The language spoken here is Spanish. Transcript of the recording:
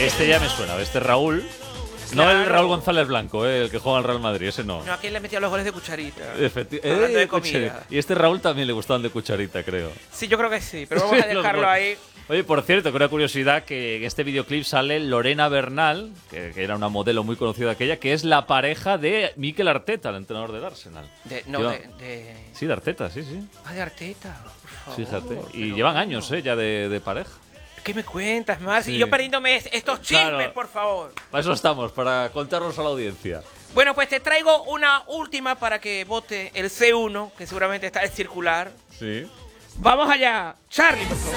Este ya me suena, este Raúl. Claro. No el Raúl González Blanco, el que juega en Real Madrid, ese no. No, aquí le metió los goles de Cucharita. Hablando de comida. Y este Raúl también le gustaban de cucharita, creo. Sí, yo creo que sí, pero vamos a dejarlo ahí. Oye, por cierto, que una curiosidad, que en este videoclip sale Lorena Bernal, que era una modelo muy conocida aquella, que es la pareja de Mikel Arteta, el entrenador del Arsenal. Sí, de Arteta, sí. De Arteta, por favor. Fíjate. Y llevan años ya de pareja. ¿Qué me cuentas, más? Sí. Y yo perdiéndome estos chismes, Claro. por favor. Para eso estamos, para contarlos a la audiencia. Bueno, pues te traigo una última para que vote el C1, que seguramente está en circular. Sí. Vamos allá. Charlie, por favor.